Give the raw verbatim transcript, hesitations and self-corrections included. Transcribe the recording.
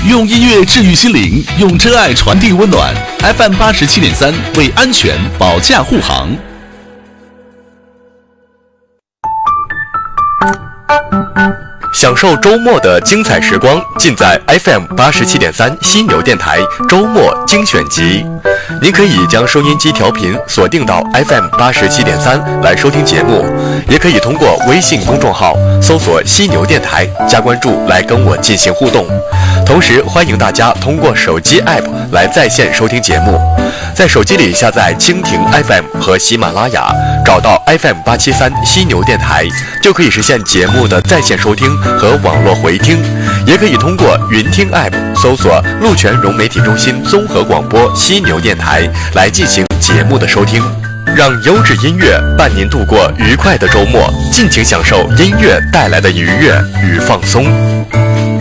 用音乐治愈心灵，用真爱传递温暖。F M 八十七点三为安全保驾护航。 享受周末的精彩时光，尽在 F M 八十七点三犀牛电台周末精选集。您可以将收音机调频锁定到 F M 八十七点三来收听节目，也可以通过微信公众号搜索犀牛电台加关注来跟我进行互动。同时欢迎大家通过手机 App 来在线收听节目，在手机里下载蜻蜓 F M 和喜马拉雅，找到 F M 八七三犀牛电台，就可以实现节目的在线收听和网络回听。也可以通过云听 App 搜索陆泉融媒体中心综合广播犀牛电台来进行节目的收听。让优质音乐伴您度过愉快的周末，尽情享受音乐带来的愉悦与放松。